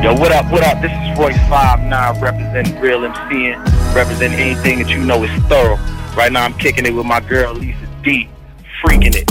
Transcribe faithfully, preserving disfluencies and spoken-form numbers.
Yo, what up, what up? This is Royce five nine representing Real MCing, representing anything that you know is thorough. Right now I'm kicking it with my girl Lisa D, freaking it.